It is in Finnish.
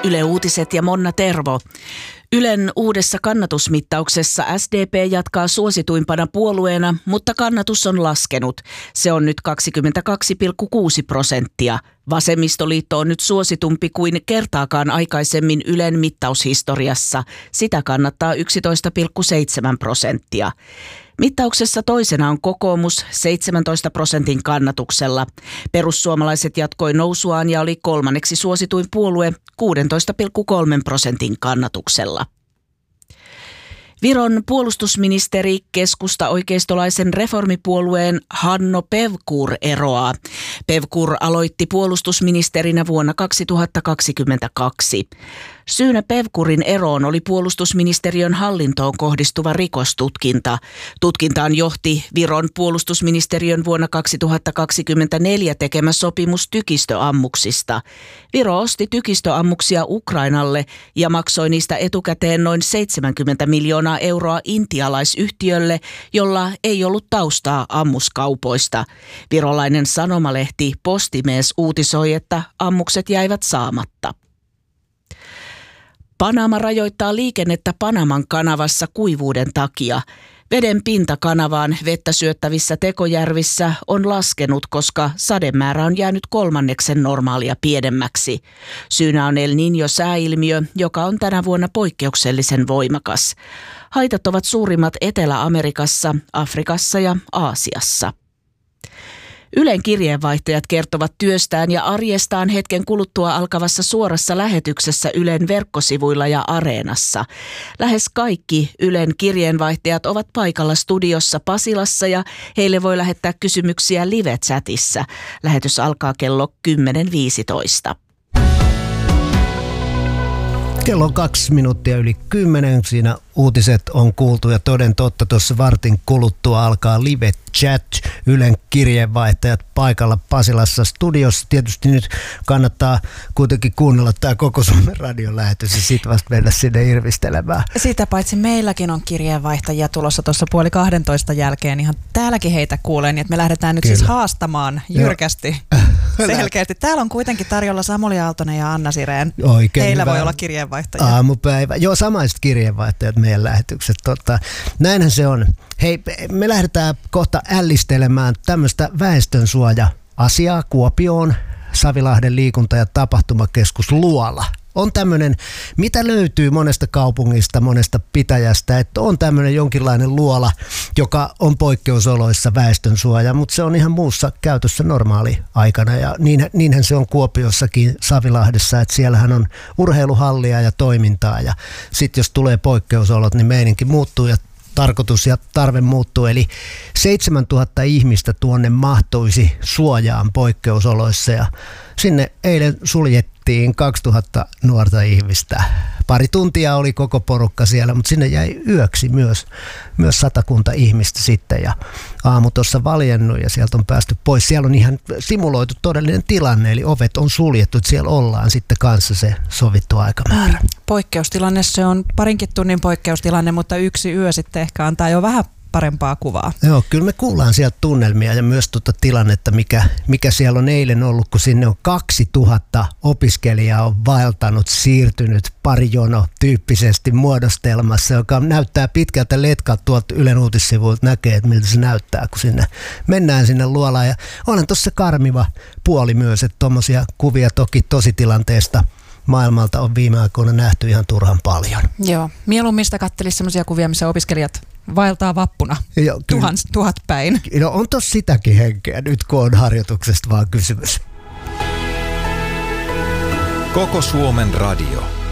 Yle Uutiset ja Monna Tervo. Ylen uudessa kannatusmittauksessa SDP jatkaa suosituimpana puolueena, mutta kannatus on laskenut. Se on nyt 22,6%. Vasemmistoliitto on nyt suositumpi kuin kertaakaan aikaisemmin Ylen mittaushistoriassa. Sitä kannattaa 11,7%. Mittauksessa toisena on kokoomus 17% kannatuksella. Perussuomalaiset jatkoi nousuaan ja oli kolmanneksi suosituin puolue 16,3% kannatuksella. Viron puolustusministeri keskusta-oikeistolaisen reformipuolueen Hanno Pevkur eroaa. Pevkur aloitti puolustusministerinä vuonna 2022. Syynä Pevkurin eroon oli puolustusministeriön hallintoon kohdistuva rikostutkinta. Tutkintaan johti Viron puolustusministeriön vuonna 2024 tekemä sopimus tykistöammuksista. Viro osti tykistöammuksia Ukrainalle ja maksoi niistä etukäteen noin 70 miljoonaa euroa intialaisyhtiölle, jolla ei ollut taustaa ammuskaupoista. Virolainen sanomalehti Postimees uutisoi, että ammukset jäivät saamatta. Panama rajoittaa liikennettä Panaman kanavassa kuivuuden takia. Veden pinta kanavaan vettä syöttävissä tekojärvissä on laskenut, koska sademäärä on jäänyt kolmanneksen normaalia pienemmäksi. Syynä on El Niño-sääilmiö, joka on tänä vuonna poikkeuksellisen voimakas. Haitat ovat suurimmat Etelä-Amerikassa, Afrikassa ja Aasiassa. Ylen kirjeenvaihtajat kertovat työstään ja arjestaan hetken kuluttua alkavassa suorassa lähetyksessä Ylen verkkosivuilla ja Areenassa. Lähes kaikki Ylen kirjeenvaihtajat ovat paikalla studiossa Pasilassa ja heille voi lähettää kysymyksiä live-chatissa. Lähetys alkaa kello 10.15. Kello on 2 minuuttia yli 10. Siinä uutiset on kuultu ja toden totta tuossa vartin kuluttua alkaa live chat. Ylen kirjeenvaihtajat paikalla Pasilassa studiossa. Tietysti nyt kannattaa kuitenkin kuunnella tämä koko Suomen radion lähetys ja sitten vasta mennä sinne irvistelemään. Sitä paitsi meilläkin on kirjeenvaihtajia tulossa tuossa 11:30 jälkeen. Ihan täälläkin heitä kuulee, niin että me lähdetään nyt siis haastamaan jyrkästi. Selkeästi. Täällä on kuitenkin tarjolla Samuli Aaltonen ja Anna Sireen. Oikein Heillä hyvä voi olla kirjeenvaihtajia. Aamupäivä. Joo, samaiset kirjeenvaihtajat meidän lähetykset. Näinhän se on. Hei, me lähdetään kohta ällistelemään tämmöistä väestönsuoja-asiaa Kuopioon. Savilahden liikunta- ja tapahtumakeskus Luola on tämmöinen, mitä löytyy monesta kaupungista, monesta pitäjästä, että on tämmöinen jonkinlainen luola, joka on poikkeusoloissa väestönsuoja, mutta se on ihan muussa käytössä normaali aikana ja niinhän se on Kuopiossakin Savilahdessa, että siellähän on urheiluhallia ja toimintaa ja sitten jos tulee poikkeusolot, niin meininki muuttuu ja tarkoitus ja tarve muuttuu, eli 7000 ihmistä tuonne mahtuisi suojaan poikkeusoloissa ja sinne eilen suljettiin 2000 nuorta ihmistä. Pari tuntia oli koko porukka siellä, mutta sinne jäi yöksi myös 100 ihmistä sitten ja aamu tuossa valjennut ja sieltä on päästy pois. Siellä on ihan simuloitu todellinen tilanne, eli ovet on suljettu, että siellä ollaan sitten kanssa se sovittu aikamäärä. Poikkeustilanne, se on parinkin tunnin poikkeustilanne, mutta yksi yö sitten ehkä antaa jo vähän parempaa kuvaa. Joo, kyllä me kuullaan sieltä tunnelmia ja myös tilannetta, mikä siellä on eilen ollut, kun sinne on 2000 opiskelijaa on vaeltanut, siirtynyt parijono tyyppisesti muodostelmassa, joka näyttää pitkältä letkalta tuolta Ylen uutissivuilta näkee, että miltä se näyttää, kun sinne mennään sinne luolaan. Ja onhan tuossa karmiva puoli myös, että tuommoisia kuvia toki tositilanteesta maailmalta on viime aikoina nähty ihan turhan paljon. Joo, mieluummin sitä katselisi sellaisia kuvia, missä opiskelijat vaeltaa vappuna. Joo, tuhat päin. No on tossa sitäkin henkeä, nyt kun on harjoituksesta vaan kysymys. Koko Suomen radio.